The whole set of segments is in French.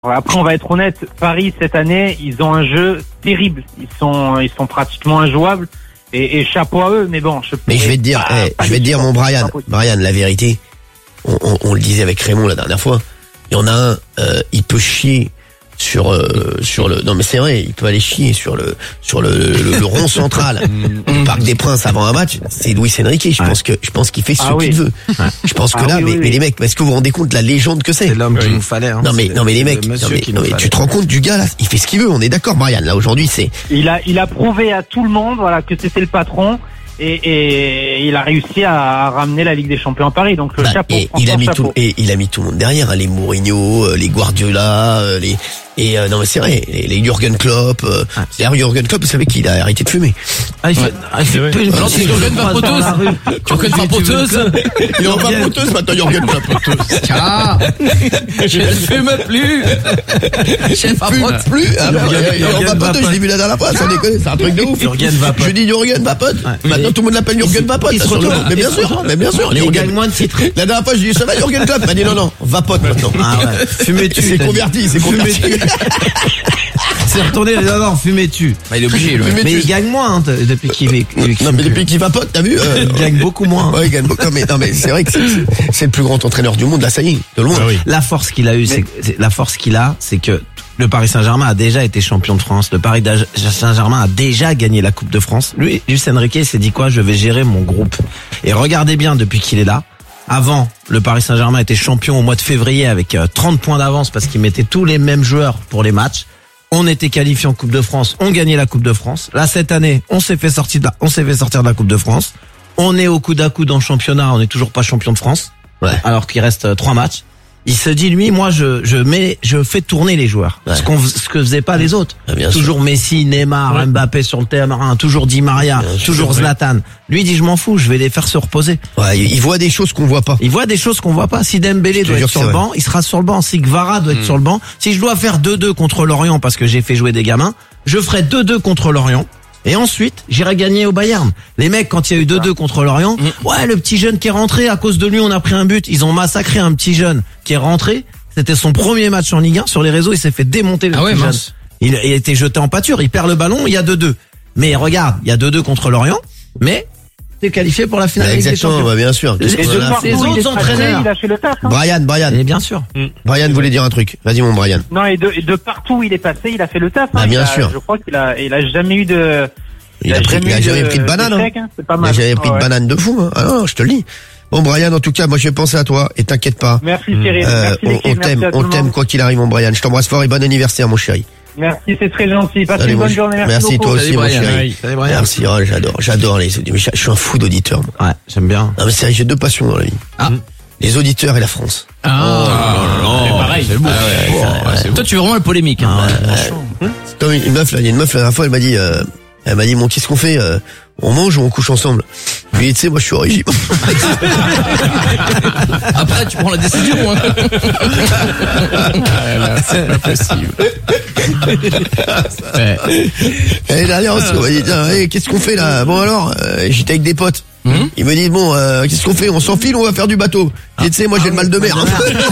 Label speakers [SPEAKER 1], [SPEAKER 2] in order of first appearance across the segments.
[SPEAKER 1] Après, on va être honnête, Paris cette année, ils ont un jeu terrible. Ils sont pratiquement injouables. Et chapeau à eux, mais bon.
[SPEAKER 2] Mais je vais te dire, mon Brian, la vérité, on le disait avec Raymond la dernière fois. Il y en a un, il peut chier sur le, non mais c'est vrai, il peut aller chier sur le rond central du Parc des Princes avant un match. C'est Luis Enrique. Je pense qu'il fait ce qu'il veut. Je pense que mais les mecs, est-ce que vous vous rendez compte de la légende que c'est?
[SPEAKER 3] C'est l'homme qu'il nous fallait. Hein.
[SPEAKER 2] Non mais les mecs, tu te rends compte du gars là, il fait ce qu'il veut. On est d'accord, Brian. Là aujourd'hui, c'est.
[SPEAKER 1] Il a prouvé à tout le monde, voilà, que c'était le patron. Et il a réussi à ramener la Ligue des Champions à Paris, donc chapeau.
[SPEAKER 2] Et il a mis tout le monde derrière, hein, les Mourinho, les Guardiola, non mais c'est vrai, les Jürgen Klopp. D'ailleurs Jürgen Klopp, vous savez qu'il a arrêté de fumer.
[SPEAKER 4] Il fait plus. Alors c'est Jürgen vapoteuse. Jürgen vapoteuse.
[SPEAKER 2] Il est en vapoteuse maintenant, Jürgen Klopp.
[SPEAKER 4] Tiens, je ne fume plus. Je ne vapote plus.
[SPEAKER 2] Il est en vapoteuse, je l'ai vu la dernière fois, ça déconne, c'est un truc de ouf.
[SPEAKER 3] Jürgen vapote.
[SPEAKER 2] Je dis Jürgen vapote. Maintenant tout le monde l'appelle Jürgen vapote. Mais bien sûr.
[SPEAKER 3] Il gagne moins de titres.
[SPEAKER 2] La dernière fois, je dis ça va Jürgen Klopp, il m'a dit non, vapote maintenant.
[SPEAKER 3] Ah ouais. Fumez-tu.
[SPEAKER 2] C'est converti.
[SPEAKER 3] C'est retourné, non, fumez-tu.
[SPEAKER 4] Bah, il est obligé, lui.
[SPEAKER 3] Mais il gagne moins, hein, depuis qu'il est.
[SPEAKER 2] Non, mais depuis qu'il vapote, t'as vu?
[SPEAKER 3] Il gagne beaucoup moins.
[SPEAKER 2] Ouais, il gagne beaucoup. Non, mais c'est vrai que c'est le plus grand entraîneur du monde, là, ça y est, de loin.
[SPEAKER 3] Ah oui. La force qu'il a eu, c'est que le Paris Saint-Germain a déjà été champion de France. Le Paris Saint-Germain a déjà gagné la Coupe de France. Lui, Luis Enrique s'est dit quoi? Je vais gérer mon groupe. Et regardez bien, depuis qu'il est là. Avant, le Paris Saint-Germain était champion au mois de février avec 30 points d'avance parce qu'il mettait tous les mêmes joueurs pour les matchs. On était qualifié en Coupe de France, on gagnait la Coupe de France. Là, cette année, on s'est fait sortir de la Coupe de France. On est au coude à coude en championnat, on n'est toujours pas champion de France.
[SPEAKER 2] Ouais.
[SPEAKER 3] Alors qu'il reste 3 matchs. Il se dit, lui, moi, je fais tourner les joueurs. Ouais. Ce que faisaient pas les autres.
[SPEAKER 2] Ah,
[SPEAKER 3] toujours sûr. Messi, Neymar, Mbappé sur le terrain, toujours Di Maria, toujours Zlatan. Lui, il dit, je m'en fous, je vais les faire se reposer.
[SPEAKER 2] Ouais, il voit des choses qu'on voit pas.
[SPEAKER 3] Si Dembélé doit être sur le banc, il sera sur le banc. Si Kvara doit être sur le banc. Si je dois faire 2-2 contre Lorient parce que j'ai fait jouer des gamins, je ferai 2-2 contre Lorient. Et ensuite, j'irai gagner au Bayern. Les mecs, quand il y a eu 2-2 contre Lorient, ouais, le petit jeune qui est rentré, à cause de lui, on a pris un but. Ils ont massacré un petit jeune qui est rentré. C'était son premier match en Ligue 1. Sur les réseaux, il s'est fait démonter le petit jeune. Il a été jeté en pâture. Il perd le ballon, il y a 2-2. Mais regarde, il y a 2-2 contre Lorient. Mais t'es qualifié pour la finale.
[SPEAKER 2] Exactement, bah bien sûr.
[SPEAKER 3] Les autres entraîneurs.
[SPEAKER 1] Il a fait le taf.
[SPEAKER 2] Brian.
[SPEAKER 3] Et bien sûr.
[SPEAKER 2] Brian voulait dire un truc. Vas-y, mon Brian.
[SPEAKER 1] Non, et de partout où il est passé, il a fait le taf.
[SPEAKER 2] Bah, bien sûr.
[SPEAKER 1] Je crois qu'il a jamais eu de.
[SPEAKER 2] Il a jamais pris de banane.
[SPEAKER 1] C'est pas mal.
[SPEAKER 2] Il a jamais pris de banane de fou. Ah non, je te le dis. Bon, Brian, en tout cas, moi, je vais penser à toi et t'inquiète pas.
[SPEAKER 1] Merci, Cyril.
[SPEAKER 2] On t'aime quoi qu'il arrive, mon Brian. Je t'embrasse fort et bon anniversaire, mon chéri.
[SPEAKER 1] Merci, c'est très gentil. Passez une bonne journée.
[SPEAKER 2] Merci toi aussi, mon chéri.
[SPEAKER 3] Salut, Brian.
[SPEAKER 2] Merci, j'adore les auditeurs. Je suis un fou d'auditeurs.
[SPEAKER 3] Ouais, j'aime bien.
[SPEAKER 2] Non, mais c'est vrai, j'ai 2 passions dans la vie. Les auditeurs et la France.
[SPEAKER 4] Pareil. C'est beau. Toi, tu veux vraiment le polémique, hein.
[SPEAKER 2] Comme une meuf, là, il y a une meuf, la dernière fois, elle m'a dit, bon, qu'est-ce qu'on fait? On mange ou on couche ensemble? Puis, tu sais, moi, je suis au régime.
[SPEAKER 4] Après, tu prends la décision, hein. C'est pas possible.
[SPEAKER 2] Et derrière aussi, on m'a dit, tiens, qu'est-ce qu'on fait là? Bon, alors, j'étais avec des potes. Ils me disent, bon, qu'est-ce qu'on fait? On s'enfile ou on va faire du bateau? Et tu sais, moi, j'ai le mal de mer.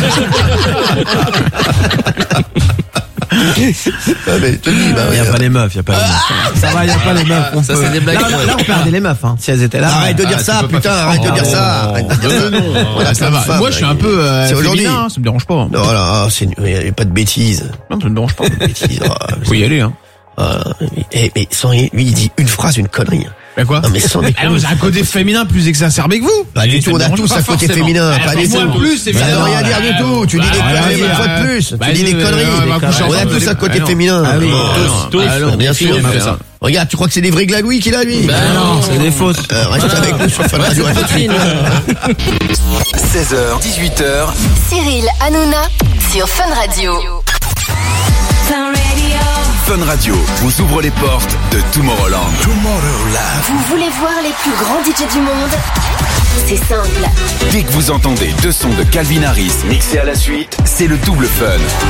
[SPEAKER 2] Mais, te dis,
[SPEAKER 3] il y a pas les meufs, Ça va, il y a pas les meufs.
[SPEAKER 4] Ça, c'est des blagues.
[SPEAKER 3] Là, on perdait les meufs, hein. Si elles étaient là.
[SPEAKER 2] Arrête de dire ça, putain, arrête de dire ça.
[SPEAKER 4] Voilà, ça va. Moi, je suis un peu,
[SPEAKER 2] c'est aujourd'hui.
[SPEAKER 4] Ça me dérange pas.
[SPEAKER 2] Non, voilà, il n'y a pas de bêtises.
[SPEAKER 4] Non, ça me dérange pas.
[SPEAKER 2] Faut
[SPEAKER 4] y aller, hein.
[SPEAKER 2] Mais sans lui, il dit une phrase, une connerie.
[SPEAKER 4] Ben quoi?
[SPEAKER 2] Non, mais sans déconner.
[SPEAKER 4] Vous avez un côté féminin plus exacerbé que vous.
[SPEAKER 2] Pas du tout, on a tous un côté féminin. Pas du tout. Ça veut rien dire du tout. Tu dis des conneries une fois de plus. Tu dis des conneries. On a tous un côté féminin.
[SPEAKER 3] Ah oui, tous.
[SPEAKER 2] Bien sûr. Regarde, tu crois que c'est des vrais glagouilles qu'il a, lui?
[SPEAKER 3] Ben non, c'est des fausses.
[SPEAKER 2] Reste avec nous sur Fun Radio.
[SPEAKER 5] 16h, 18h.
[SPEAKER 6] Cyril Hanouna sur Fun Radio.
[SPEAKER 5] Fun Radio vous ouvre les portes de Tomorrowland.
[SPEAKER 6] Vous voulez voir les plus grands DJ du monde? C'est simple.
[SPEAKER 5] Dès que vous entendez 2 sons de Calvin Harris mixés à la suite, c'est le double fun.